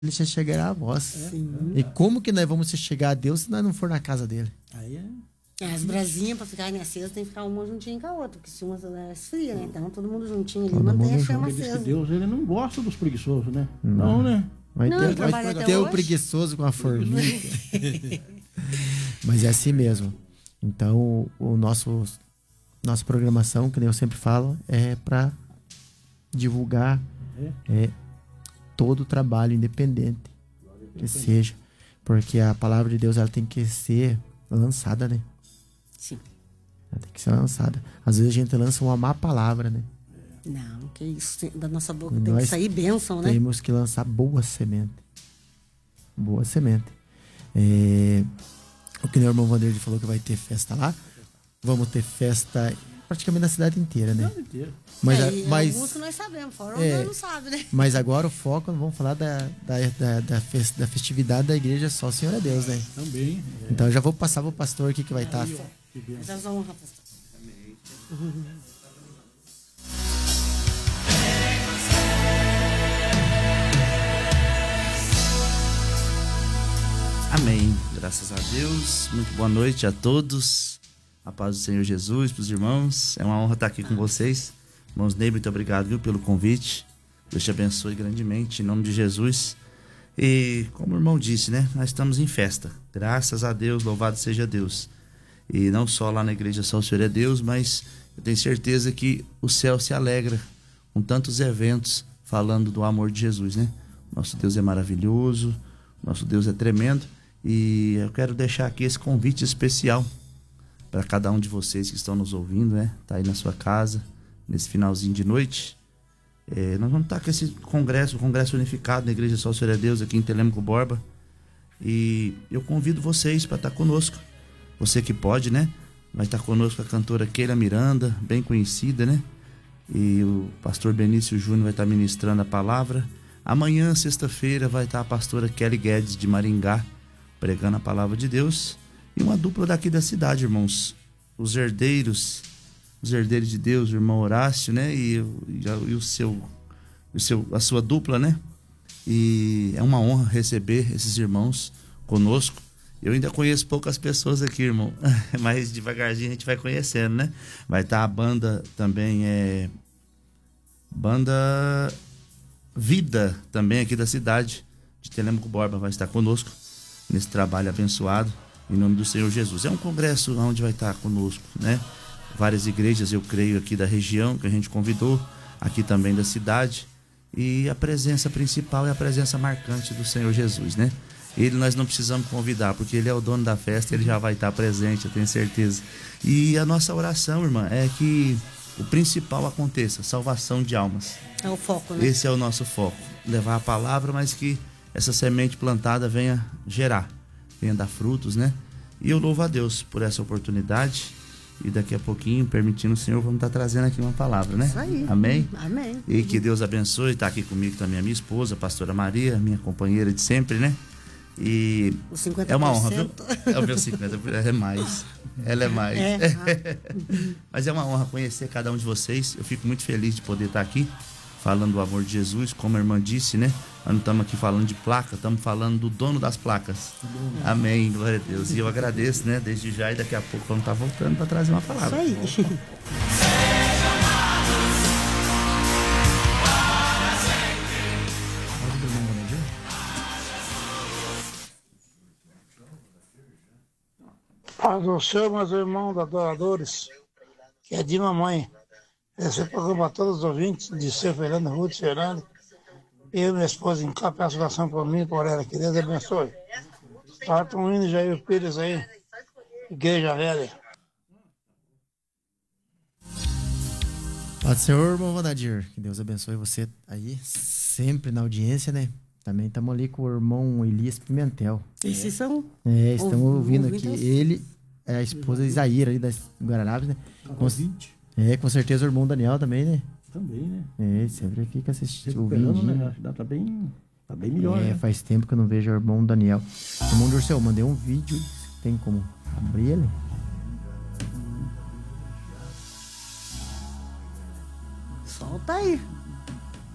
ele se chegará a vós. Sim. E como que nós vamos se chegar a Deus se nós não for na casa dele? Aí As brasinhas, pra ficarem acesas, tem que ficar uma juntinha com a outra, porque se uma esfria, né? Então todo mundo juntinho ali, Todo mantém mundo a chama ele diz que acesa. Deus ele não gosta dos preguiçosos, né? Não, né? Vai Não, ele trabalha vai até ter o hoje. preguiçoso com a formiga. Mas é assim mesmo. Então, nossa programação, que nem eu sempre falo, é para divulgar todo o trabalho independente que seja. Porque a palavra de Deus ela tem que ser lançada, né? Sim. Ela tem que ser lançada. Às vezes a gente lança uma má palavra, né? Não, que isso. Da nossa boca tem que Nós sair bênção, né? temos que lançar boa semente. Boa semente. O que o irmão Vanderlei falou que vai ter festa lá. Vamos ter festa praticamente na cidade inteira, né? Mas alguns que nós sabemos, fora nós não sabe, né? Mas agora o foco, vamos falar da festividade da igreja só o Senhor é Deus, né? Também. Então eu já vou passar pro pastor aqui que vai estar. Essas honras, pastor. Amém. Graças a Deus. Muito boa noite a todos. A paz do Senhor Jesus para os irmãos. É uma honra estar aqui com vocês. Irmãos Ney, muito obrigado, viu, pelo convite. Deus te abençoe grandemente, em nome de Jesus. E como o irmão disse, né? Nós estamos em festa. Graças a Deus, louvado seja Deus. E não só lá na igreja só o Senhor é Deus, mas eu tenho certeza que o céu se alegra com tantos eventos falando do amor de Jesus, né? Nosso Deus é maravilhoso, nosso Deus é tremendo. E eu quero deixar aqui esse convite especial para cada um de vocês que estão nos ouvindo, né? Tá aí na sua casa, nesse finalzinho de noite. Nós vamos estar com esse congresso, o Congresso Unificado na Igreja Só o Senhor é Deus, aqui em Telêmaco Borba. E eu convido vocês para estar conosco. Você que pode, né? Vai estar conosco a cantora Keila Miranda, bem conhecida, né? E o pastor Benício Júnior vai estar ministrando a palavra. Amanhã, sexta-feira, vai estar a pastora Kelly Guedes, de Maringá, pregando a palavra de Deus. E uma dupla daqui da cidade, irmãos. Os herdeiros de Deus, o irmão Horácio, né? E a sua dupla, né? E é uma honra receber esses irmãos conosco. Eu ainda conheço poucas pessoas aqui, irmão. Mas devagarzinho a gente vai conhecendo, né? Vai estar a banda também, Banda Vida, também aqui da cidade de Telêmaco Borba, vai estar conosco nesse trabalho abençoado, em nome do Senhor Jesus. É um congresso onde vai estar conosco, né? Várias igrejas, eu creio, aqui da região, que a gente convidou, aqui também da cidade. E a presença principal é a presença marcante do Senhor Jesus, né? Ele nós não precisamos convidar, porque ele é o dono da festa, ele já vai estar presente, eu tenho certeza. E a nossa oração, irmã, é que o principal aconteça, salvação de almas. É o foco, né? Esse é o nosso foco, levar a palavra, mas que essa semente plantada venha gerar, venha dar frutos, né? E eu louvo a Deus por essa oportunidade. E daqui a pouquinho, permitindo o Senhor, vamos estar trazendo aqui uma palavra, né? Isso aí. Amém? Amém. E que Deus abençoe. Está aqui comigo também a minha esposa, a pastora Maria, minha companheira de sempre, né? E o 50%. É uma honra, viu? É o meu 50%, é mais. Ela é mais. Mas é uma honra conhecer cada um de vocês. Eu fico muito feliz de poder estar aqui falando do amor de Jesus, como a irmã disse, né? Nós não estamos aqui falando de placa, estamos falando do dono das placas. Amém, glória a Deus. E eu agradeço, né? Desde já, e daqui a pouco vamos estar voltando para trazer uma palavra. Isso aí. Paz do Senhor, meus irmãos adoradores, que é de mamãe. Esse programa a todos os ouvintes de Seu Fernando, Ruth Fernando. Eu e minha esposa em cá, peço oração por mim e por ela, que Deus abençoe. Starta um hino, Jair Pires aí, Igreja Velha. Paz do Senhor, irmão Vanadir. Que Deus abençoe você aí, sempre na audiência, né? Também estamos ali com o irmão Elias Pimentel. Esses são... estamos ouvindo aqui. Ele é a esposa Isaíra ali das Guararapes, né? Com certeza o irmão Daniel também, né? Também, né? Sempre fica assistindo, ouvindo. Né? Tá bem melhor, né? Faz tempo que eu não vejo o irmão Daniel. Irmão Durceu, mandei um vídeo. Tem como abrir ele? Solta aí.